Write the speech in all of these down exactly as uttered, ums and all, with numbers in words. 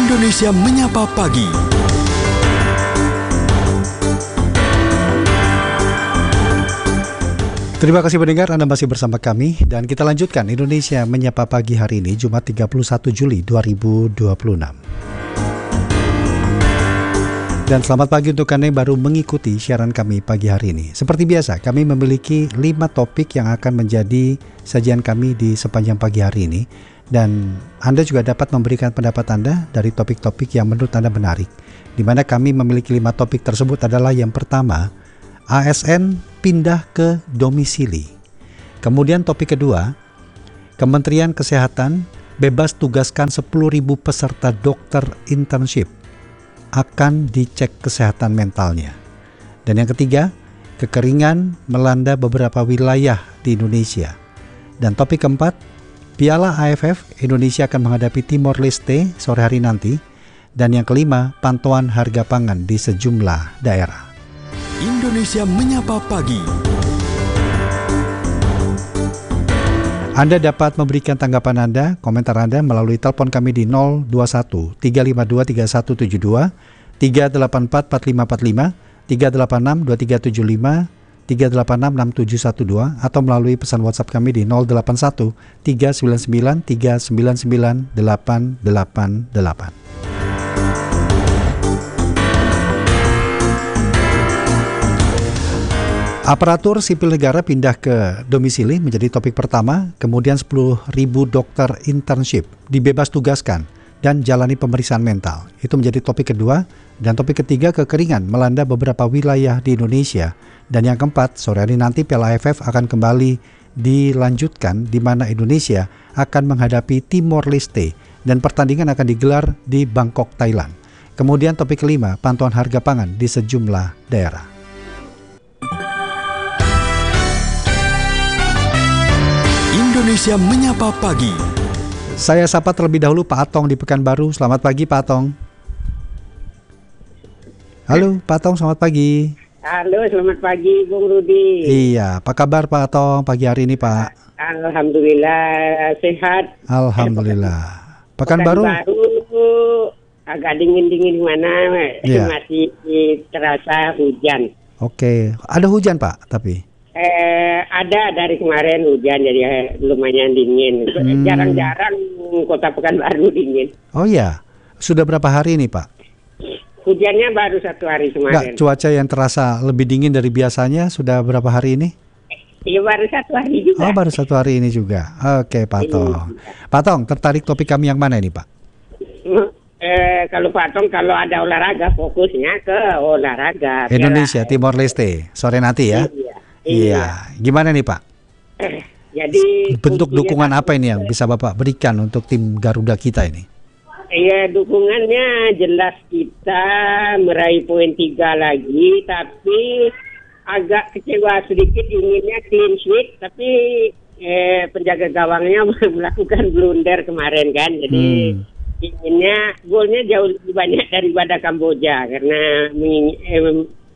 Indonesia Menyapa Pagi. Terima kasih pendengar, Anda masih bersama kami dan kita lanjutkan Indonesia Menyapa Pagi hari ini, Jumat tiga puluh satu Juli dua ribu dua puluh enam. Dan selamat pagi untuk Anda yang baru mengikuti siaran kami pagi hari ini. Seperti biasa, kami memiliki lima topik yang akan menjadi sajian kami di sepanjang pagi hari ini. Dan Anda juga dapat memberikan pendapat Anda dari topik-topik yang menurut Anda menarik. Di mana kami memiliki lima topik tersebut adalah yang pertama, A S N pindah ke domisili. Kemudian topik kedua, Kementerian Kesehatan bebas tugaskan sepuluh ribu peserta dokter internship. Akan dicek kesehatan mentalnya. Dan yang ketiga, kekeringan melanda beberapa wilayah di Indonesia. Dan topik keempat, Piala A F F Indonesia akan menghadapi Timor Leste sore hari nanti. Dan yang kelima, pantauan harga pangan di sejumlah daerah. Indonesia Menyapa Pagi. Anda dapat memberikan tanggapan Anda, komentar Anda melalui telepon kami di nol dua satu tiga lima dua tiga satu tujuh dua, tiga delapan empat empat lima empat lima, tiga delapan enam dua tiga tujuh lima, tiga delapan enam enam tujuh satu dua atau melalui pesan WhatsApp kami di nol delapan satu tiga sembilan sembilan tiga sembilan sembilan delapan delapan delapan. Aparatur sipil negara pindah ke domisili menjadi topik pertama, kemudian sepuluh ribu dokter internship dibebas tugaskan dan jalani pemeriksaan mental. Itu menjadi topik kedua, dan topik ketiga, kekeringan melanda beberapa wilayah di Indonesia. Dan yang keempat, sore hari nanti Piala A F F akan kembali dilanjutkan di mana Indonesia akan menghadapi Timor Leste dan pertandingan akan digelar di Bangkok, Thailand. Kemudian topik kelima, pantauan harga pangan di sejumlah daerah. Indonesia Menyapa Pagi. Saya sapa terlebih dahulu Pak Atong di Pekanbaru. Selamat pagi Pak Atong. Halo Pak Atong, selamat pagi. Halo, selamat pagi Bung Rudi. Iya, apa kabar Pak Atong pagi hari ini Pak? Alhamdulillah sehat. Alhamdulillah. Pekanbaru agak dingin-dingin di mana, iya. Masih terasa hujan. Oke, ada hujan Pak tapi? Eh, ada dari kemarin hujan, jadi lumayan dingin. Hmm. Jarang-jarang kota Pekanbaru dingin. Oh iya, sudah berapa hari ini Pak? Hujannya baru satu hari kemarin. Nggak, cuaca yang terasa lebih dingin dari biasanya sudah berapa hari ini? Iya, baru satu hari juga. Oh, baru satu hari ini juga. Oke Pak Tong. Pak Tong, tertarik topik kami yang mana ini Pak? Eh, kalau Pak Tong, kalau ada olahraga, fokusnya ke olahraga. Indonesia, Timor Leste, sore nanti ya? Iya. Iya, gimana nih Pak? Eh, jadi bentuk dukungan apa ini yang bisa Bapak berikan untuk tim Garuda kita ini? Iya, dukungannya jelas kita meraih poin tiga lagi, tapi agak kecewa sedikit, inginnya clean sheet, tapi eh, penjaga gawangnya melakukan blunder kemarin kan, jadi hmm. inginnya golnya jauh lebih banyak daripada Kamboja karena eh,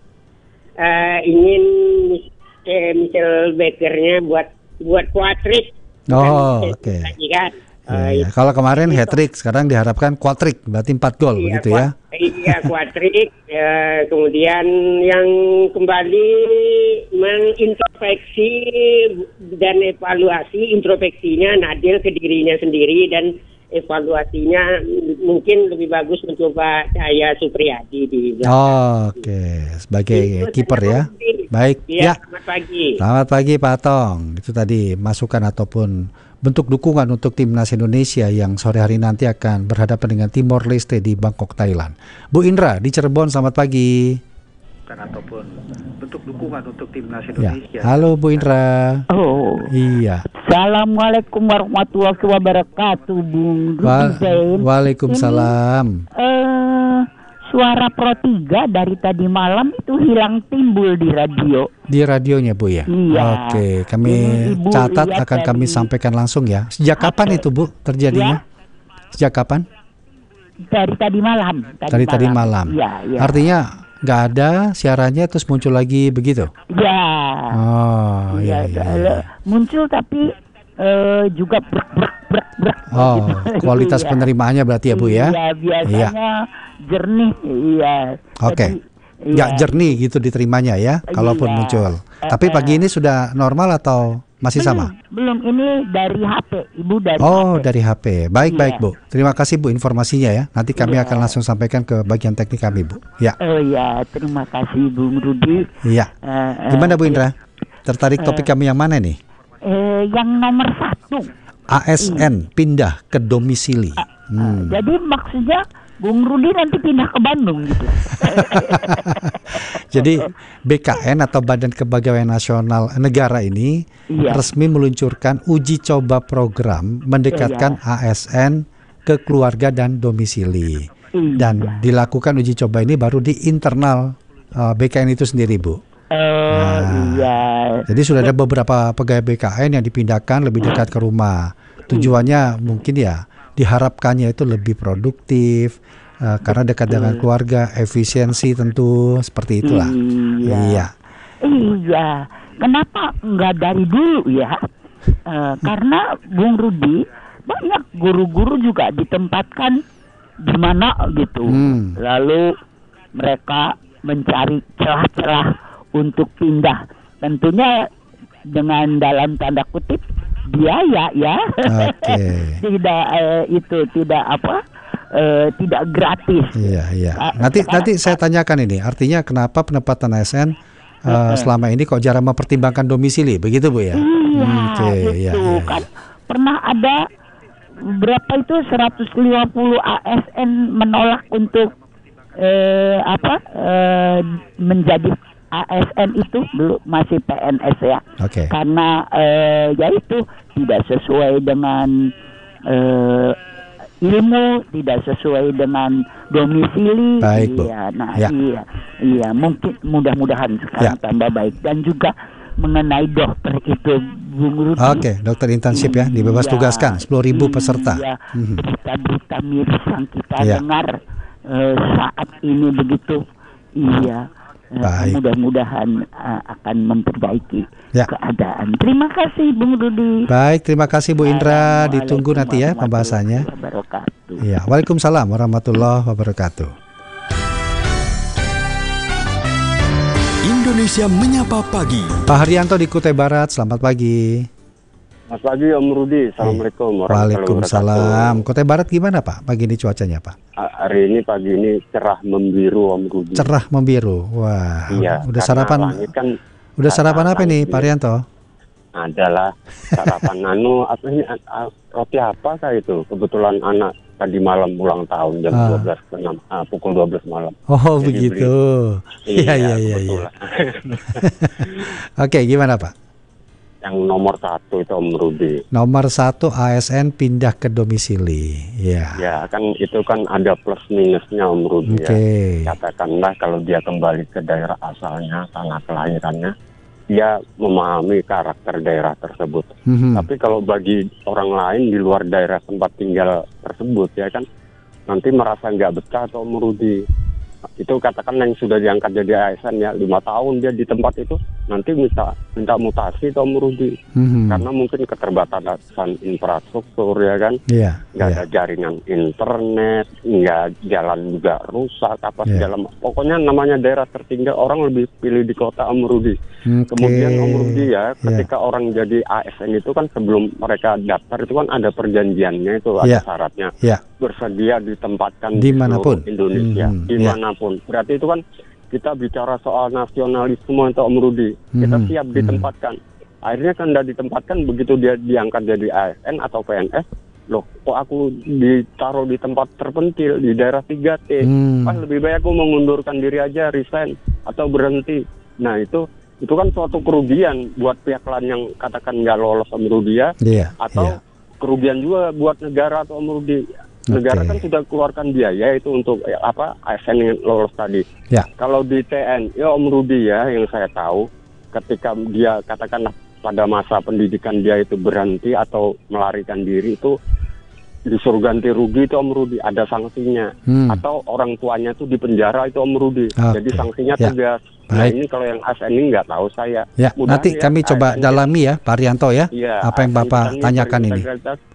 eh, ingin Eh, Michel Bakernya buat buat quadrick. Oh, oke. Okay. Kan? Iya, uh, kalau kemarin hat-trick, sekarang diharapkan quadrick, berarti empat gol iya, begitu ya? Iya, quadrick. ya, kemudian yang kembali mengintrospeksi dan evaluasi, introspeksinya Nadil ke dirinya sendiri dan evaluasinya mungkin lebih bagus mencoba Cahaya Supriyadi di belakang. Oh, oke, okay. Sebagai kiper ya. Baik. Ya, ya. Selamat pagi. Selamat pagi Pak Tong. Itu tadi masukan ataupun bentuk dukungan untuk timnas Indonesia yang sore hari nanti akan berhadapan dengan Timor Leste di Bangkok, Thailand. Bu Indra di Cirebon, selamat pagi. Ataupun bentuk dukungan untuk timnas Indonesia. Ya. Halo Bu Indra. Oh. Iya. Assalamualaikum warahmatullahi wabarakatuh, Bung Wa- Zain. Waalaikumsalam. Ini, uh, suara Pro tiga dari tadi malam itu hilang timbul di radio. Di radionya Bu ya? Iya. Oke, kami Ibu catat lihat akan dari- kami sampaikan langsung ya. Sejak kapan itu Bu terjadinya? Ya? Sejak kapan? Dari tadi malam. Dari tadi malam. Iya, iya. Artinya nggak ada siarannya terus muncul lagi begitu? Ya. Oh iya, iya, iya. Muncul tapi uh, juga brek-brek brak brak. Oh, gitu. kualitas Iya. penerimaannya berarti ya Bu ya? Iya, biasanya jernih. Iya. Oke. Jadi, Nggak iya. jernih gitu diterimanya ya, kalaupun Iya. muncul. Eh, Tapi eh. pagi ini sudah normal atau masih Belum, sama? belum, ini dari H P, Ibu dari Oh, H P. dari H P. Baik, Iya. baik Bu. Terima kasih Bu informasinya ya. Nanti kami Iya. akan langsung sampaikan ke bagian teknik kami Bu. Ya, Oh ya, terima kasih Bung Rudi. iya. Eh, eh, Gimana Bu Indra? Tertarik topik kami yang mana nih? Eh, yang nomor satu. A S N pindah ke domisili. Hmm. Jadi maksudnya Bung Rudi nanti pindah ke Bandung gitu. Jadi B K N atau Badan Kepegawaian Nasional Negara ini Iya. resmi meluncurkan uji coba program mendekatkan A S N ke keluarga dan domisili. Iya. Dan dilakukan uji coba ini baru di internal uh, B K N itu sendiri Bu. Oh Nah. iya. Jadi sudah ada beberapa pegawai B K N yang dipindahkan lebih dekat ke rumah. Tujuannya mungkin ya diharapkannya itu lebih produktif uh, karena dekat dengan keluarga, efisiensi tentu seperti itulah. Iya. Iya. Iya. Kenapa nggak dari dulu ya? Eh, karena Bung Rudi banyak guru-guru juga ditempatkan di mana gitu. Hmm. Lalu mereka mencari celah-celah untuk pindah. Tentunya dengan dalam tanda kutip biaya ya. Oke. Tidak eh, itu tidak apa? eh, tidak gratis. Iya, iya. Ah, Nanti sekarang- nanti saya tanyakan ini. Artinya kenapa penempatan A S N uh, selama ini kok jarang mempertimbangkan domisili, begitu Bu ya? Iya, Oke, itu iya, iya. kan pernah ada berapa itu seratus lima puluh A S N menolak untuk eh, apa eh, menjadi A S N itu belum masih P N S ya. Oke. Karena eh, ya itu tidak sesuai dengan eh, ilmu, tidak sesuai dengan domisili. Baik, Bu. Iya, nah Ya. iya, iya mungkin mudah-mudahan sekarang Ya. tambah baik dan juga mengenai dokter itu Bung Rudi. Oke, dokter intensif ya, dibebas Iya, tugaskan sepuluh ribu peserta. Iya, Mhm. berita-berita miris yang kita Iya. dengar eh, saat ini begitu. Iya. Eh, Baik. mudah-mudahan eh, akan memperbaiki Ya. keadaan. Terima kasih Bung Rudi. Baik, terima kasih Bu Indra. Assalamualaikum Ditunggu nanti ya warahmatullahi pembahasannya. wabarakatuh. Iya, Waalaikumsalam warahmatullahi wabarakatuh. Indonesia Menyapa Pagi. Pak Haryanto di Kutai Barat, selamat pagi. Selamat pagi Om Rudi, Assalamualaikum warahmatullahi Waalaikumsalam. wabarakatuh. Kutai Barat gimana Pak? Pagi ini cuacanya Pak? A- Hari ini pagi ini cerah membiru Om Rudi. Cerah membiru. Wah, Iya, udah karena sarapan? langit kan Udah sarapan karena apa nih langit Pak Haryanto? adalah sarapan anu apa ini a- a- roti apa kah itu? Kebetulan anak tadi malam ulang tahun jam Ah. dua belas ke enam, ah, pukul dua belas malam. Oh Jadi begitu. Iya iya iya. iya. kebetulan. Oke, gimana Pak? Yang nomor satu itu Om Rudi. Nomor satu A S N pindah ke domisili. Ya. Ya kan itu kan ada plus minusnya Om Rudi Oke. ya. Katakanlah kalau dia kembali ke daerah asalnya, tanah kelahirannya, dia memahami karakter daerah tersebut. Mhm. Tapi kalau bagi orang lain di luar daerah tempat tinggal tersebut ya kan, nanti merasa nggak betah atau merudi. Itu katakan yang sudah diangkat jadi A S N ya, lima tahun dia di tempat itu, nanti minta minta mutasi atau merudi. Mhm. Karena mungkin keterbatasan infrastruktur ya kan, Iya. nggak Iya. ada jaringan internet, nggak jalan juga rusak, apa Iya. segala. Pokoknya namanya daerah tertinggal, orang lebih pilih di kota Om Rudi. Oke. Kemudian Om Rudi ya, Iya. ketika orang jadi A S N itu kan sebelum mereka daftar itu kan ada perjanjiannya itu, ada Iya. syaratnya. Ya. Bersedia ditempatkan Dimanapun. di seluruh Indonesia, Mhm, dimanapun. Berarti itu kan kita bicara soal nasionalisme untuk Om Rudi. Kita Mhm, siap mhm. ditempatkan. Akhirnya kan udah ditempatkan, begitu dia diangkat jadi A S N atau P N S, loh kok aku ditaruh di tempat terpencil di daerah tiga T. Hmm. Ah lebih baik aku mengundurkan diri aja, resign atau berhenti. Nah itu itu kan suatu kerugian buat pihak lain yang katakan nggak lolos Om Rudi ya, Iya. atau Iya. kerugian juga buat negara atau Om Rudi. Negara Oke. kan sudah keluarkan biaya itu untuk ya, apa A S N yang lolos tadi. Ya. Kalau di T N I Om Rudi ya yang saya tahu, ketika dia katakanlah pada masa pendidikan dia itu berhenti atau melarikan diri itu disuruh ganti rugi itu Om Rudi, ada sanksinya. Hmm. Atau orang tuanya itu di penjara itu Om Rudi. Oke. Jadi sanksinya Ya. tegas. Nah Baik. ini kalau yang A S N ini nggak tahu saya. Ya, Mudahan nanti ya, kami coba A S N dalami ya Pak Haryanto ya. Iya, apa yang A S N Bapak kita tanyakan ini. berintegritas.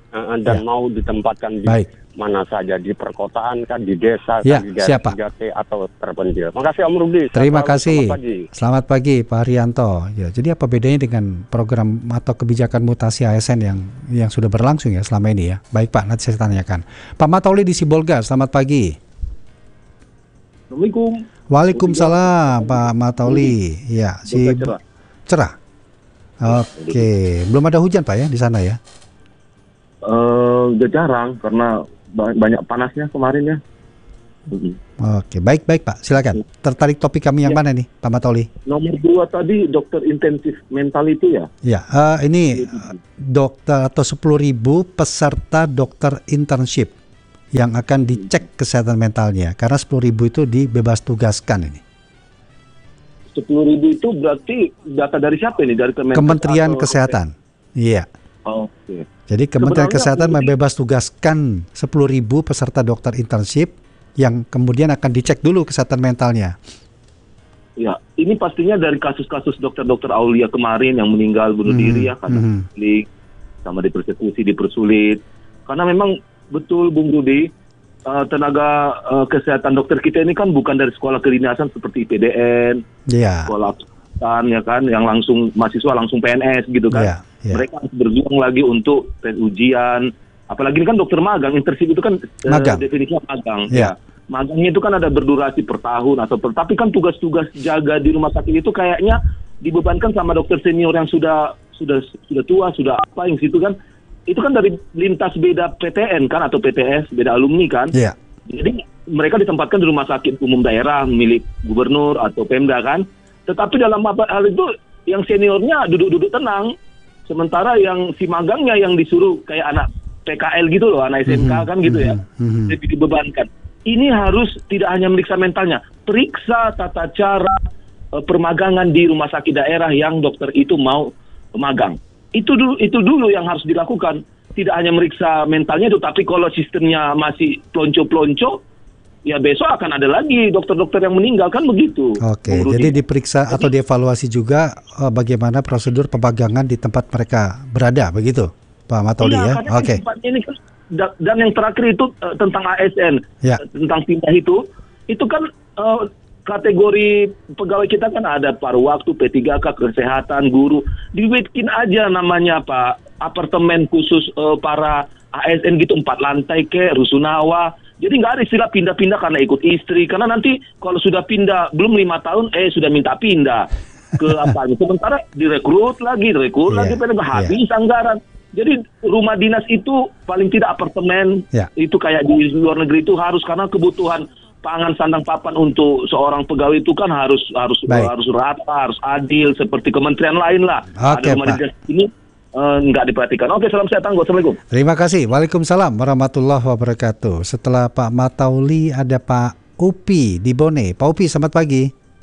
uh, dan Ya. mau ditempatkan di Baik. mana saja, di perkotaan kan, di desa, Ya, kan, di daerah siap, Pak. tiga T atau terpencil. Makasih Om Rudi. Terima Selamat kasih. Selamat pagi. Selamat pagi Pak Haryanto. Ya, jadi apa bedanya dengan program atau kebijakan mutasi A S N yang yang sudah berlangsung ya selama ini ya? Baik Pak, nanti saya tanyakan. Pak Matauli di Sibolga, selamat pagi. Assalamualaikum. Waalaikumsalam Pak Matauli. Ya, si Cerah. cerah. Oke, belum ada hujan Pak ya di sana ya? Eh, udah jarang karena ba- banyak panasnya kemarin ya. Mm. Oke, baik-baik Pak, silakan. Tertarik topik kami yang Ya. mana nih Pak Matauli? Nomor dua tadi dokter intensif mental itu ya. Ya, eh, ini eh, dokter atau sepuluh ribu peserta dokter internship yang akan dicek kesehatan mentalnya karena sepuluh ribu itu dibebas tugaskan ini. Sepuluh ribu itu berarti data dari siapa ini? Dari Kemenkes Kementerian atau- Kesehatan. Iya. Oke. Jadi Kementerian Sebenarnya Kesehatan ini- membebas tugaskan sepuluh ribu peserta dokter internship yang kemudian akan dicek dulu kesehatan mentalnya. Ya, ini pastinya dari kasus-kasus dokter-dokter Aulia kemarin yang meninggal bunuh Mhm, diri ya karena mhm. konflik, sama dipersekusi, dipersulit. Karena memang betul Bung Rudi, eh, tenaga eh, kesehatan dokter kita ini kan bukan dari sekolah kedinasan seperti I P D N, Iya. sekolah kesehatan ya kan, yang langsung mahasiswa langsung P N S gitu kan. Iya, iya. Mereka harus berjuang lagi untuk tes ujian. Apalagi ini kan dokter magang, internship itu kan eh, Magang. definisinya magang. Iya. Ya. Magangnya itu kan ada berdurasi per tahun atau per, tapi kan tugas-tugas jaga di rumah sakit itu kayaknya dibebankan sama dokter senior yang sudah sudah sudah tua, sudah apa yang situ kan. Itu kan dari lintas beda P T N kan atau P T S, beda alumni kan. Iya. Jadi mereka ditempatkan di rumah sakit umum daerah milik gubernur atau Pemda kan. Tetapi dalam apa hal itu yang seniornya duduk-duduk tenang, sementara yang si magangnya yang disuruh kayak anak P K L gitu loh, anak S M K Mhm, kan gitu ya, mhm. lebih dibebankan. Ini harus tidak hanya meriksa mentalnya, periksa tata cara eh, permagangan di rumah sakit daerah yang dokter itu mau magang. Itu dulu itu dulu yang harus dilakukan. Tidak hanya meriksa mentalnya itu, tapi kalau sistemnya masih plonco-plonco, ya besok akan ada lagi dokter-dokter yang meninggal kan begitu. Oke, Bung Rudi. jadi diperiksa atau dievaluasi juga eh, bagaimana prosedur pemagangan di tempat mereka berada, begitu, Pak Matauli Iya, ya? karena Oke, tempatnya ini kan- da- dan yang terakhir itu eh, tentang A S N, Ya. eh, tentang pindah itu, itu kan eh, kategori pegawai kita kan ada paruh waktu, P tiga K, kesehatan, guru, dibikin aja namanya Pak, apartemen khusus eh, para A S N gitu, empat lantai ke, rusunawa. Jadi nggak ada istilah pindah-pindah karena ikut istri, karena nanti kalau sudah pindah belum lima tahun, eh sudah minta pindah ke apa? Sementara direkrut lagi, direkrut Iya, lagi, pada iya. habis anggaran. Jadi rumah dinas itu paling tidak apartemen, Ya. itu kayak di luar negeri itu harus, karena kebutuhan pangan sandang papan untuk seorang pegawai itu kan harus harus Baik. harus rata, harus adil seperti kementerian lain lah. Oke, Ada rumah Pak. dinas ini eh, nggak diperhatikan. Oke, salam sehat tangguh. Assalamualaikum. terima kasih. Waalaikumsalam warahmatullahi wabarakatuh. Setelah Pak Matauli ada Pak Upi di Bone. Pak Upi, selamat pagi.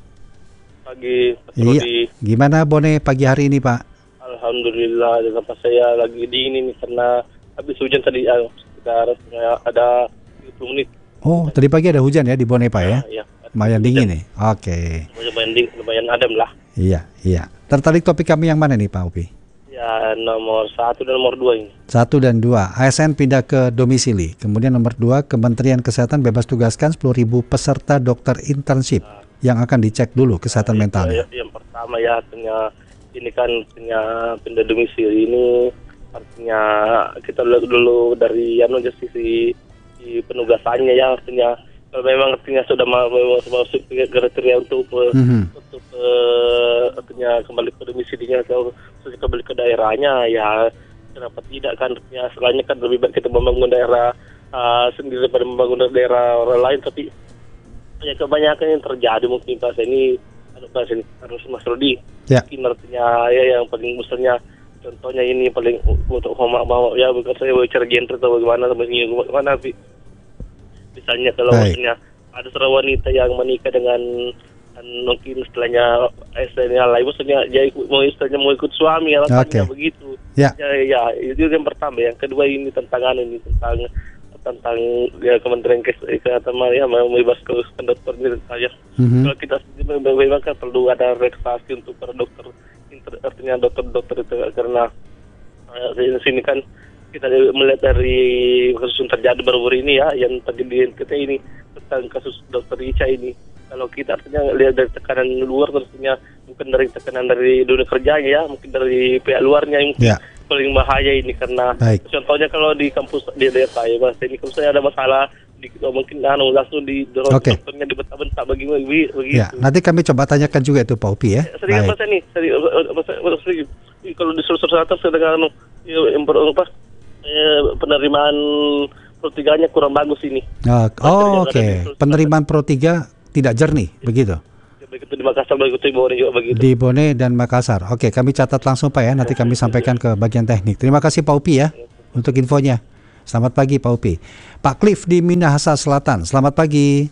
Pagi, Mas Iya. Rudi. Gimana Bone pagi hari ini, Pak? Alhamdulillah, dengan pas saya lagi dingin ini karena habis hujan tadi ah, sekitar ya, ada tiga puluh menit. Oh, tadi pagi ada hujan ya di Bone, Pak ya? Ya, Lumayan dingin nih. Oke. lumayan dingin, lumayan adem lah. Iya, iya. Tertarik topik kami yang mana nih, Pak Upi? Ya, nomor satu dan nomor dua ini. Satu dan dua, A S N pindah ke domisili. Kemudian nomor dua, Kementerian Kesehatan bebas tugaskan sepuluh ribu peserta dokter internship yang akan dicek dulu kesehatan Ya, mentalnya. yang pertama ya, artinya ini kan artinya pindah domisili ini artinya kita lihat dulu dari anu aja sisi di penugasannya ya, artinya kalau memang artinya sudah ma- ma- masuk kriteria untuk eh, Mhm. untuk eh, artinya kembali ke domisilinya atau terus kembali ke daerahnya, ya kenapa tidak kan, artinya selainnya kan lebih baik kita membangun daerah uh, sendiri daripada membangun daerah orang lain. Tapi ya kebanyakan yang terjadi mungkin pas ini anu, pas ini harus Mas Rudi Ya. mungkin artinya ya yang paling misalnya contohnya ini paling untuk homak bawa ya bukan saya bicara genre atau bagaimana bagaimana tapi misalnya kalau Baik. misalnya ada seorang wanita yang menikah dengan dan mungkin istilahnya istilahnya lain maksudnya dia ikut, mau istilahnya mau ikut suami alasannya Oke. begitu Ya. ya ya itu yang pertama. Yang kedua ini tantangan ini tentang tentang ya Kementerian Kesehatan ya membebaskan dokter ini saya. Mhm. Kalau kita sendiri memang kan perlu ada relaksasi untuk para dokter, inter- artinya dokter-dokter itu karena uh, di sini kan kita melihat dari kasus yang terjadi baru-baru ini ya, yang tadi di N T T ini tentang kasus dokter Ica ini. Kalau kita artinya lihat dari tekanan luar, terusnya mungkin dari tekanan dari dunia kerjanya ya, mungkin dari pihak luarnya yang Ya. paling bahaya ini karena Baik. contohnya kalau di kampus di daerah saya mas ini kalau saya ada masalah di, mungkin anu langsung di dorong Oke. dokternya dibentak-bentak bagi bagi begitu. Ya, nanti kami coba tanyakan juga itu Pak Upi ya. Sering Baik. apa nih? Sering, sering, sering, kalau di Sulawesi Selatan sedang anu yang ber- apa eh, penerimaan pertiganya kurang bagus ini. Oh, oh, oke. Ada di- Penerimaan Pro tiga tidak jernih, begitu? Begitu di Makassar, begitu di Bone juga begitu. Di Bone dan Makassar. Oke, kami catat langsung Pak ya. Nanti kami sampaikan ke bagian teknik. Terima kasih Pak Upi ya untuk infonya. Selamat pagi Pak Upi. Pak Cliff di Minahasa Selatan. Selamat pagi.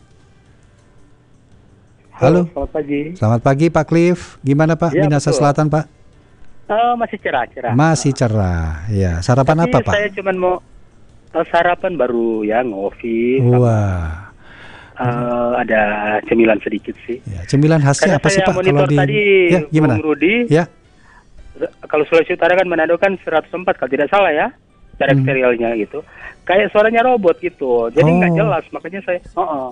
Halo. Selamat pagi. Selamat pagi Pak Cliff. Gimana Pak Ya, Minahasa betul. Selatan Pak? Oh, masih cerah-cerah. Masih cerah. Ya, sarapan Tapi apa Pak? saya cuma mau uh, sarapan baru ya, ngopi. sama, Wah. uh, ada cemilan sedikit sih. Ya, cemilan khasnya Karena apa sih saya Pak kalau monitor di tadi, Ya, gimana? Bung Rudi, Ya. kalau Sulawesi Utara kan Manado kan seratus empat kalau tidak salah ya, cara Hmm. serialnya gitu. Kayak suaranya robot gitu. Jadi nggak Oh. jelas, makanya saya oh, oh.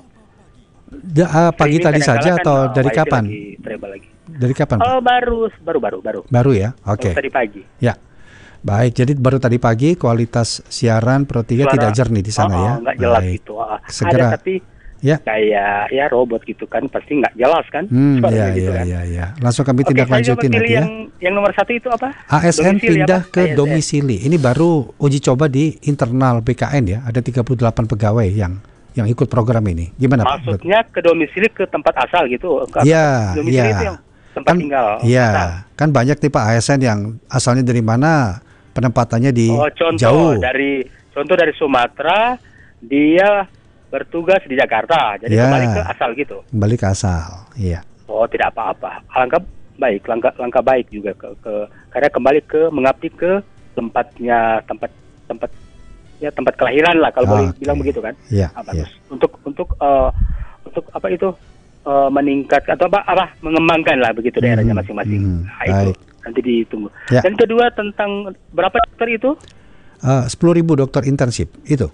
Ja- ah, pagi Streaming tadi kadang-kadang saja kan, atau oh, dari wifi kapan? lagi, treble lagi. Dari kapan Pak? Oh, baru baru baru baru. Baru ya? Oke. Baru tadi pagi. Ya. Baik, jadi baru tadi pagi kualitas siaran Pro tiga Suara- tidak jernih di sana oh, ya. oh, nggak jelas Baik. gitu. Ah, Segera. Ada tapi Ya. kayak ya robot gitu kan, pasti nggak jelas kan Hmm, suaranya ya, gitu ya, kan. ya, ya. Langsung kami Oke, tindak saya lanjutin juga nanti pilih ya. yang yang nomor satu itu apa? A S N Domisili pindah apa? ke A S N. domisili. Ini baru uji coba di internal B K N ya. Ada tiga puluh delapan pegawai yang yang ikut program ini. Gimana Pak? Maksudnya ke domisili ke tempat asal gitu. Ke Iya, domisili iya. itu yang tempat Kan, tinggal. iya, asal. kan banyak nih Pak A S N yang asalnya dari mana, penempatannya di Oh, contoh jauh. dari contoh dari Sumatera, dia bertugas di Jakarta. Jadi Ya. kembali ke asal gitu. Kembali ke asal. Iya. Oh, tidak apa-apa. Langkah baik, langkah langkah baik juga ke, ke karena kembali ke mengabdi ke tempatnya, tempat tempat ya tempat kelahiran lah kalau boleh Oke. bilang begitu kan. Iya, Ah, iya. bagus. Untuk untuk eh, untuk apa itu eh, meningkat atau apa, apa mengembangkan lah begitu daerahnya Hmm, masing-masing. hmm, Nah, itu baik. nanti ditunggu. Ya. Dan kedua tentang berapa dokter itu? Sepuluh ribu dokter internship itu.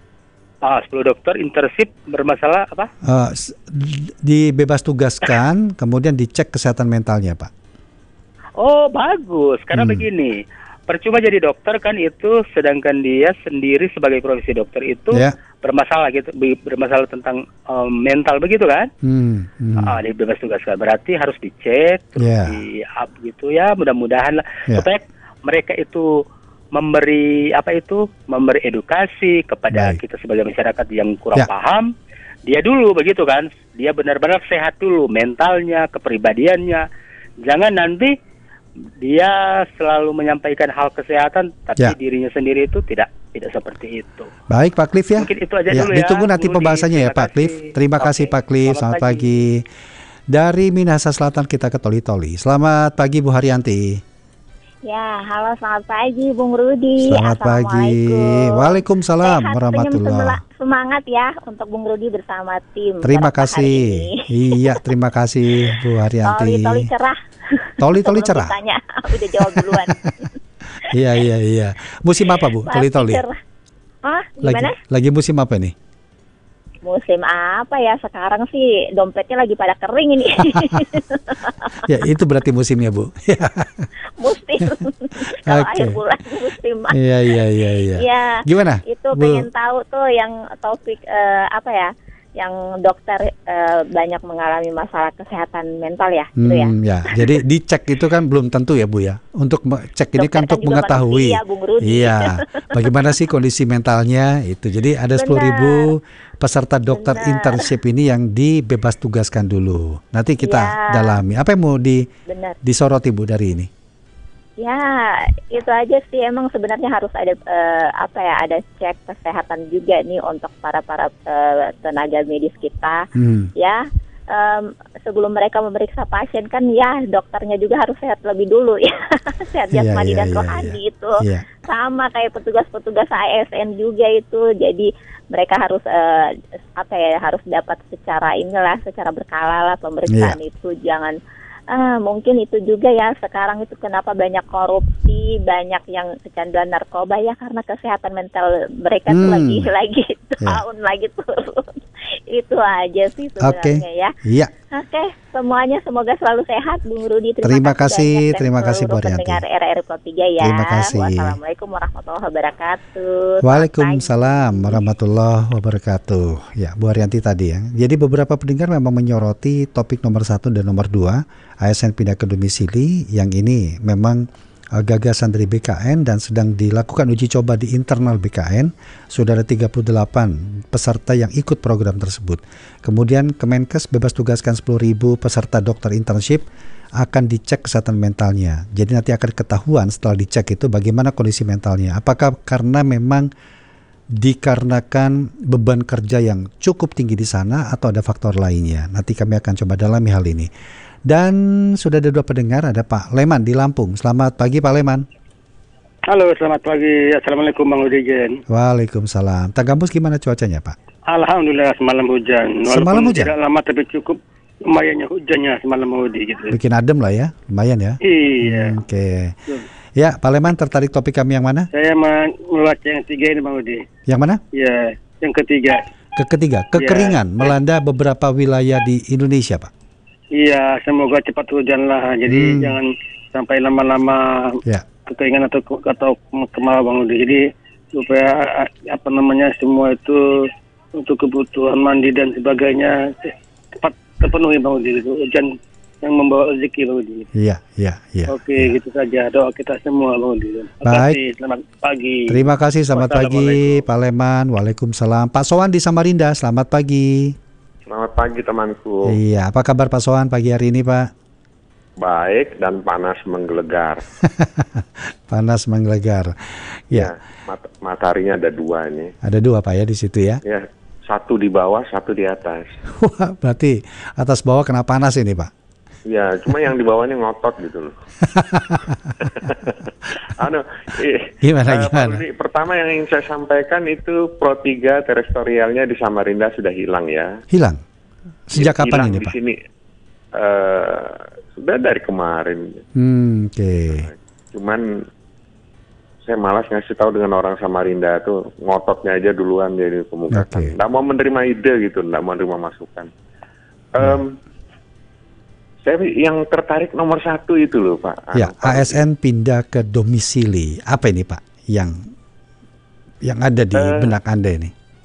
Ah, sepuluh dokter internship bermasalah apa? Eh, s- dibebas tugaskan, kemudian dicek kesehatan mentalnya Pak. Oh, bagus. Karena Hmm. begini, percuma jadi dokter kan itu, sedangkan dia sendiri sebagai profesi dokter itu Ya. bermasalah gitu, be- bermasalah tentang um, mental begitu kan? Hmm, hmm. Ah, dibebas tugaskan. Berarti harus dicek, terus Ya. di up gitu ya. Mudah-mudahan lah Ya. supaya mereka itu memberi apa itu, memberi edukasi kepada Baik. kita sebagai masyarakat yang kurang Ya. paham. Dia dulu begitu kan, dia benar-benar sehat dulu mentalnya, kepribadiannya. Jangan nanti dia selalu menyampaikan hal kesehatan, tapi Ya. dirinya sendiri itu tidak tidak seperti itu. Baik Pak Cliff ya. Mungkin itu aja Ya, dulu ya. ditunggu nanti Budi. pembahasannya ya Terima Pak Cliff. kasih. Terima kasih Oke. Pak Cliff. Selamat, Selamat pagi. Dari Minahasa Selatan kita ke Toli-Toli. Selamat pagi Bu Haryanti. Ya, halo selamat pagi Bung Rudi. Selamat pagi. Assalamualaikum. Waalaikumsalam Sehat, warahmatullah. senyum, semangat ya untuk Bung Rudi bersama tim. Terima beberapa hari kasih. ini. Iya, terima kasih Bu Haryanti. Toli-toli cerah. Toli-toli Sebelum cerah. ditanya, udah jawab duluan. Iya, iya, iya. Musim apa Bu? Masih Toli-toli. cerah. Hah, Lagi gimana? lagi musim apa nih? Musim apa ya sekarang sih, dompetnya lagi pada kering ini. Ya, itu berarti musimnya Bu. Musim. Kalau Oke. akhir bulan musim. Iya, iya, iya, iya. Iya. Gimana? Itu Bu? pengen tahu tuh yang topik eh, apa ya? Yang dokter eh, banyak mengalami masalah kesehatan mental ya, gitu ya. Hmm, ya. Jadi dicek itu kan belum tentu ya Bu ya. Untuk me- cek ini Dokter kan kan untuk juga mengetahui. manusia, Bung Rudi. Iya. Bagaimana sih kondisi mentalnya itu. Jadi ada sepuluh ribu peserta dokter Benar. internship ini yang dibebas tugaskan dulu. Nanti kita Iya. dalami. Apa yang mau di Benar. disoroti Bu dari ini? Ya, itu aja sih emang sebenarnya harus ada eh, apa ya, ada cek kesehatan juga nih untuk para para eh, tenaga medis kita. Hmm. Ya, em, sebelum mereka memeriksa pasien kan ya dokternya juga harus sehat lebih dulu ya. Sehat Iya, jasmani iya, dan iya, rohani iya. itu. Iya. Sama kayak petugas-petugas A S N juga itu. Jadi mereka harus eh, apa ya, harus dapat secara inilah, secara berkala lah pemeriksaan Iya. itu. Jangan Ah, mungkin itu juga ya, sekarang itu kenapa banyak korupsi, banyak yang kecanduan narkoba ya, karena kesehatan mental mereka tuh Hmm. lagi lagi Ya. down, lagi turun. Itu aja sih Oke. sebenarnya ya. Iya. Oke, semuanya semoga selalu sehat, Bung Rudi. Terima kasih, banyak, dan terima kasih, Bu seluruh Arianti. pendengar R R P tiga ya. Terima kasih. Wassalamualaikum warahmatullahi wabarakatuh. Waalaikumsalam warahmatullahi wabarakatuh. Ya, Bu Arianti tadi ya. Jadi beberapa pendengar memang menyoroti topik nomor satu dan nomor dua, A S N pindah ke domisili. Yang ini memang uh, gagasan dari B K N dan sedang dilakukan uji coba di internal B K N. Sudah ada tiga puluh delapan peserta yang ikut program tersebut. Kemudian Kemenkes bebas tugaskan sepuluh ribu peserta dokter internship, akan dicek kesehatan mentalnya. Jadi nanti akan ketahuan setelah dicek itu bagaimana kondisi mentalnya. Apakah karena memang dikarenakan beban kerja yang cukup tinggi di sana atau ada faktor lainnya. Nanti kami akan coba dalami hal ini. Dan sudah ada dua pendengar, ada Pak Leman di Lampung. Selamat pagi Pak Leman. Halo, selamat pagi. Assalamualaikum Bang Udigen. Waalaikumsalam. Tagambus gimana cuacanya Pak? Alhamdulillah semalam hujan. Walaupun Semalam hujan? tidak lama tapi cukup lumayannya hujannya semalam Udi gitu. Bikin adem lah ya, lumayan ya. Iya. Hmm, Oke. Ya, Pak Leman tertarik topik kami yang mana? Saya membaca yang tiga ini Bang Udi. Yang mana? Ya, yang ketiga. Ke ketiga, kekeringan Ya. melanda beberapa wilayah di Indonesia, Pak. Iya, semoga cepat hujan lah. Jadi Hmm. jangan sampai lama-lama Ya. kekeringan atau atau kemarau Bang Udi. Jadi supaya apa namanya semua itu untuk kebutuhan mandi dan sebagainya cepat terpenuhi Bang Udi. Gitu. Hujan yang membawa rezeki Bang Udi. Iya, iya, iya. Oke, ya. gitu saja doa kita semua Bang Udi. Terima Baik. kasih. Selamat pagi. Terima kasih, selamat pagi Wassalamualaikum. Pak Leman. Waalaikumsalam. Pak Sowan di Samarinda, selamat pagi. Selamat pagi temanku. Iya, apa kabar Pak Sowan pagi hari ini Pak? Baik dan panas menggelegar. Panas menggelegar. Ya, Mat- mataharinya ada dua ini. ada dua Pak ya di situ ya. Ya, satu di bawah, satu di atas. Wah, berarti atas bawah kena panas ini Pak. Ya, cuma yang di bawah ini ngotot gitu loh. Anu, eh, Gimana, eh, Pak gimana? Rudi, pertama yang ingin saya sampaikan itu Pro tiga terestrialnya di Samarinda sudah hilang ya. Hilang. Sejak kapan Hilang ini di Pak? sini eh, sudah dari kemarin. Hmm, oke. Cuman saya malas ngasih tahu dengan orang Samarinda tuh ngototnya aja duluan jadi kemukakan. Oke. Nggak mau menerima ide gitu, nggak mau menerima masukan. Em, Saya yang tertarik nomor satu itu loh Pak. Ya, Anu, Pak A S N pindah ke domisili. Apa ini Pak? Yang yang ada di Eh, benak Anda ini?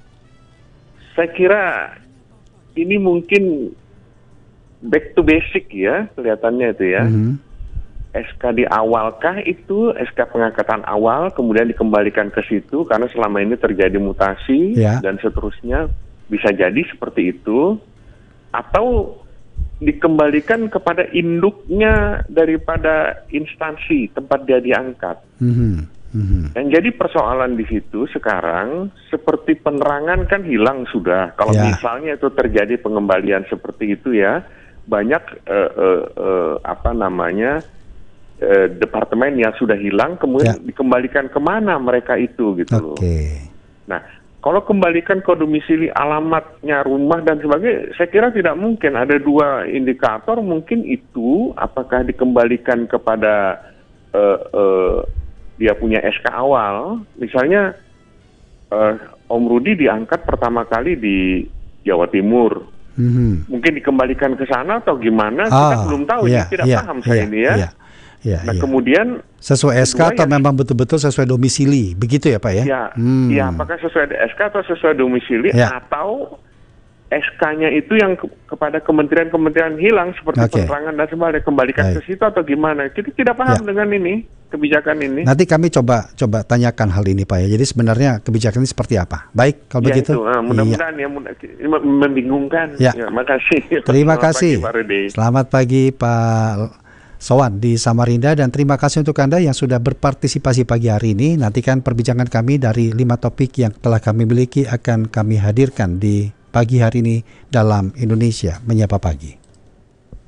Saya kira ini mungkin back to basic ya kelihatannya itu ya. Mhm. S K di awalkah itu S K pengangkatan awal kemudian dikembalikan ke situ karena selama ini terjadi mutasi Ya. dan seterusnya, bisa jadi seperti itu, atau dikembalikan kepada induknya daripada instansi tempat dia diangkat. Mhm. Mhm. Dan jadi persoalan di situ sekarang seperti penerangan kan hilang sudah. Kalau Ya. misalnya itu terjadi pengembalian seperti itu ya, banyak eh, eh, eh, apa namanya eh, departemen yang sudah hilang kemudian Ya. dikembalikan kemana mereka itu gitu loh. Oke. Nah, kalau kembalikan ke domisili alamatnya rumah dan sebagainya, saya kira tidak mungkin. Ada dua indikator, mungkin itu apakah dikembalikan kepada eh, eh, dia punya S K awal, misalnya eh, Om Rudi diangkat pertama kali di Jawa Timur, Mhm. mungkin dikembalikan ke sana atau gimana, Ah, kita belum tahu, iya, ini tidak iya, paham saya iya, ini ya. iya, iya, Nah iya. kemudian Sesuai S K kedua atau ya- memang betul-betul sesuai domisili, begitu ya Pak ya? Ya, Hmm. ya apakah sesuai S K atau sesuai domisili Ya. atau S K-nya itu yang ke- kepada kementerian-kementerian hilang seperti Oke. penerangan dan sebagainya, kembalikan Baik. ke situ atau gimana? Kita tidak paham Ya. dengan ini kebijakan ini. Nanti kami coba coba tanyakan hal ini Pak ya. Jadi sebenarnya kebijakan ini seperti apa? Baik, kalau Ya, begitu. itu, ah, mudah-mudahan ya, mudah, ini membingungkan. Ya. makasih. Terima Selamat kasih. pagi, Pak Rudi. Selamat pagi Pak Sowan di Samarinda, dan terima kasih untuk Anda yang sudah berpartisipasi pagi hari ini. Nantikan perbincangan kami dari lima topik yang telah kami miliki akan kami hadirkan di pagi hari ini dalam Indonesia Menyapa Pagi.